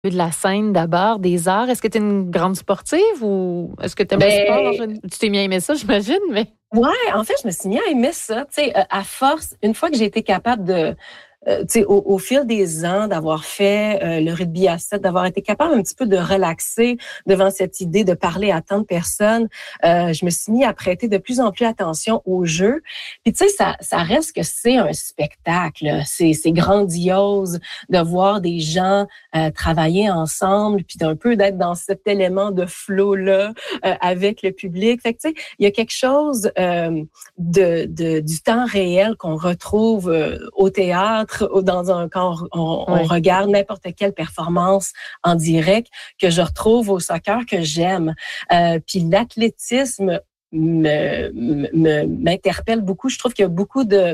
de la scène d'abord, des arts. Est-ce que tu es une grande sportive ou est-ce que tu aimes le sport? Tu t'es mis à aimer ça, j'imagine, mais... Ouais, en fait, je me suis mis à aimer ça. Tu sais, à force, une fois que j'ai été capable de... tu sais, au fil des ans, d'avoir fait le rugby à 7, d'avoir été capable un petit peu de relaxer devant cette idée de parler à tant de personnes, je me suis mis à prêter de plus en plus attention au jeu. Puis tu sais, ça reste que c'est un spectacle. C'est grandiose de voir des gens travailler ensemble, puis d'un peu d'être dans cet élément de flow-là avec le public. Fait que tu sais, il y a quelque chose du temps réel qu'on retrouve au théâtre, quand on regarde n'importe quelle performance en direct, que je retrouve au soccer que j'aime. Puis l'athlétisme m'interpelle beaucoup. Je trouve qu'il y a beaucoup de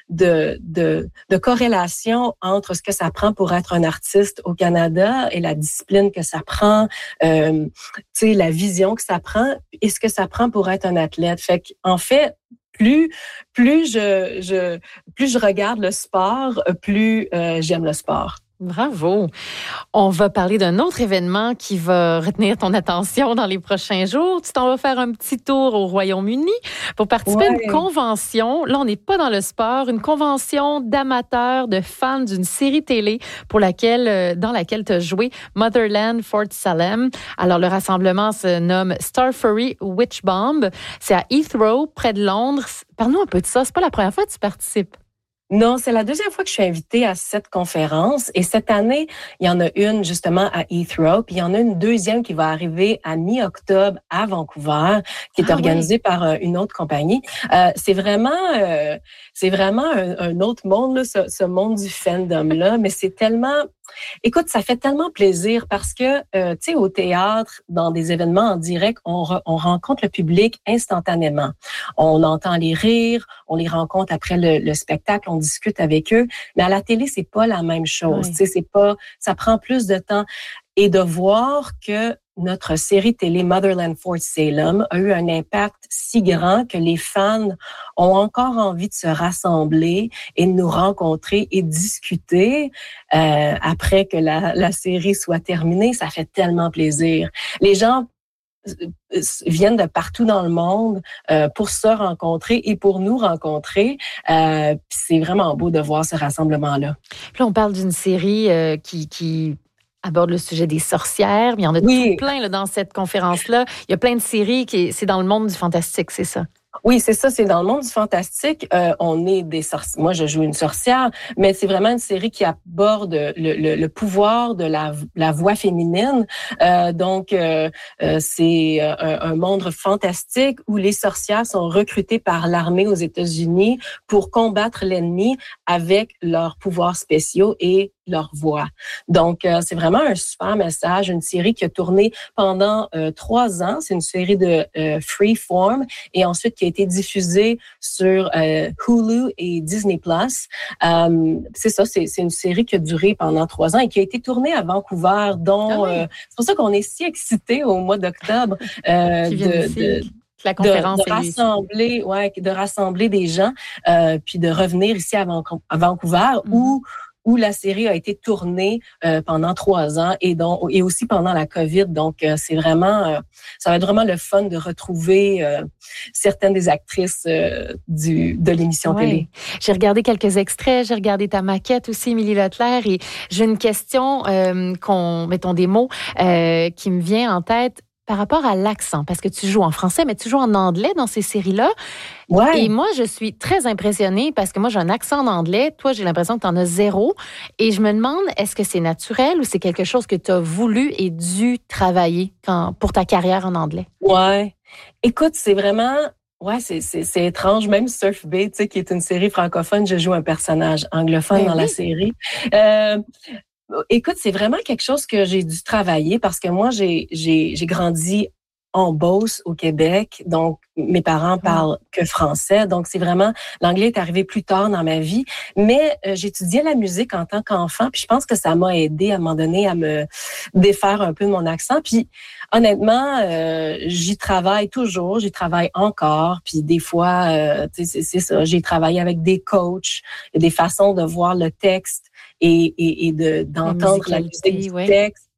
corrélation entre ce que ça prend pour être un artiste au Canada et la discipline que ça prend, tu sais, la vision que ça prend et ce que ça prend pour être un athlète. Fait qu'en fait, plus je regarde le sport, plus j'aime le sport. Bravo. On va parler d'un autre événement qui va retenir ton attention dans les prochains jours. Tu t'en vas faire un petit tour au Royaume-Uni pour participer à une convention. Là, on n'est pas dans le sport, une convention d'amateurs, de fans d'une série télé dans laquelle tu as joué, Motherland Fort Salem. Alors, le rassemblement se nomme Starfury Witch Bomb. C'est à Heathrow, près de Londres. Parle-nous un peu de ça. C'est pas la première fois que tu participes. Non, c'est la deuxième fois que je suis invitée à cette conférence. Et cette année, il y en a une justement à Heathrow, puis il y en a une deuxième qui va arriver à mi-octobre à Vancouver, qui est organisée par une autre compagnie. C'est vraiment un autre monde, là, ce monde du fandom-là, mais c'est tellement... Écoute, ça fait tellement plaisir parce que, tu sais, au théâtre, dans des événements en direct, on rencontre le public instantanément. On entend les rires, on les rencontre après le spectacle, on discute avec eux. Mais à la télé, c'est pas la même chose. Tu sais, ça prend plus de temps. Et de voir que notre série télé Motherland Fort Salem a eu un impact si grand que les fans ont encore envie de se rassembler et de nous rencontrer et discuter après que la série soit terminée, ça fait tellement plaisir. Les gens viennent de partout dans le monde pour se rencontrer et pour nous rencontrer. C'est vraiment beau de voir ce rassemblement-là. Puis là, on parle d'une série qui aborde le sujet des sorcières, mais il y en a tout plein là, dans cette conférence-là. Il y a plein de séries c'est dans le monde du fantastique, c'est ça? Oui, c'est ça, c'est dans le monde du fantastique. On est des sorcières. Moi, je joue une sorcière, mais c'est vraiment une série qui aborde le pouvoir de la voix féminine. Donc, c'est un monde fantastique où les sorcières sont recrutées par l'armée aux États-Unis pour combattre l'ennemi avec leurs pouvoirs spéciaux et leur voix. Donc, c'est vraiment un super message, une série qui a tourné pendant 3 ans. C'est une série de Freeform et ensuite qui a été diffusée sur Hulu et Disney+. C'est ça, c'est une série qui a duré pendant 3 ans et qui a été tournée à Vancouver. C'est pour ça qu'on est si excités au mois d'octobre la conférence de rassembler des gens puis de revenir ici à Vancouver où la série a été tournée pendant 3 ans et aussi pendant la COVID. Donc, c'est vraiment, ça va être vraiment le fun de retrouver certaines des actrices de l'émission télé. J'ai regardé quelques extraits, j'ai regardé ta maquette aussi, Émilie Leclerc, et j'ai une question, mettons des mots, qui me vient en tête. Par rapport à l'accent, parce que tu joues en français, mais tu joues en anglais dans ces séries-là. Ouais. Et moi, je suis très impressionnée parce que moi, j'ai un accent en anglais. Toi, j'ai l'impression que tu en as 0. Et je me demande, est-ce que c'est naturel ou c'est quelque chose que tu as voulu et dû travailler pour ta carrière en anglais? Ouais. Écoute, c'est vraiment... Ouais, c'est étrange. Même Surf Bay, tu sais, qui est une série francophone, je joue un personnage anglophone dans la série. Écoute, c'est vraiment quelque chose que j'ai dû travailler parce que moi, j'ai grandi en Beauce, au Québec. Donc, mes parents parlent que français. Donc, c'est vraiment... L'anglais est arrivé plus tard dans ma vie. Mais j'étudiais la musique en tant qu'enfant. Puis, je pense que ça m'a aidé à un moment donné à me défaire un peu de mon accent. Puis, honnêtement, j'y travaille toujours. J'y travaille encore. Puis, des fois, c'est ça. J'ai travaillé avec des coachs. Il y a des façons de voir le texte et d'entendre la musique du texte.